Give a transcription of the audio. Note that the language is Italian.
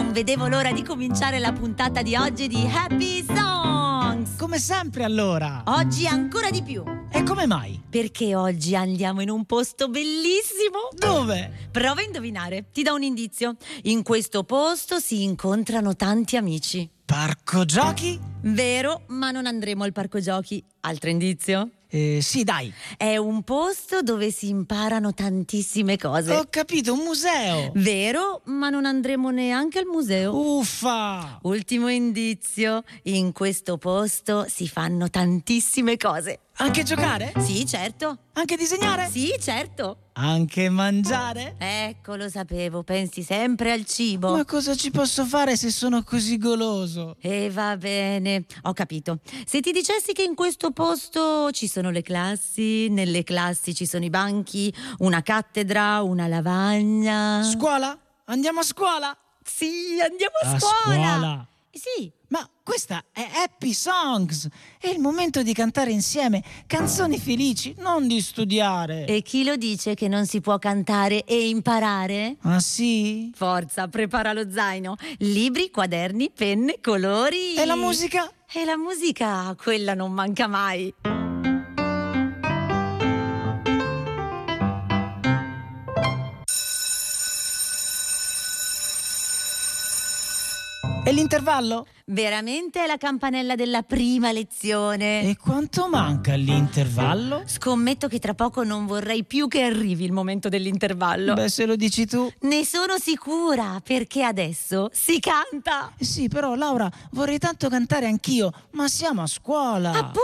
Non vedevo l'ora di cominciare la puntata di oggi di Happy Songs. Come sempre allora. Oggi ancora di più. E come mai? Perché oggi andiamo in un posto bellissimo. Dove? Prova a indovinare, ti do un indizio. In questo posto si incontrano tanti amici. Parco giochi? Vero, ma non andremo al parco giochi. Altro indizio? Sì, dai. È un posto dove si imparano tantissime cose. Ho capito, un museo. Vero, ma non andremo neanche al museo. Uffa! Ultimo indizio, in questo posto si fanno tantissime cose. Anche giocare? Sì, certo. Anche disegnare? Sì, certo. Anche mangiare? Ecco, lo sapevo, pensi sempre al cibo. Ma cosa ci posso fare se sono così goloso? E va bene, ho capito. Se ti dicessi che in questo posto ci sono le classi, nelle classi ci sono i banchi, una cattedra, una lavagna. Scuola? Andiamo a scuola? Sì, andiamo a A scuola. scuola? Sì. Ma questa è Happy Songs! È il momento di cantare insieme canzoni felici, non di studiare. E chi lo dice che non si può cantare e imparare? Ah sì? Forza, prepara lo zaino. Libri, quaderni, penne, colori. E la musica? E la musica, quella non manca mai. E l'intervallo? Veramente è la campanella della prima lezione. E quanto manca all'intervallo? Scommetto che tra poco non vorrei più che arrivi il momento dell'intervallo. Beh, se lo dici tu. Ne sono sicura, perché adesso si canta. Sì, però Laura, vorrei tanto cantare anch'io, ma siamo a scuola.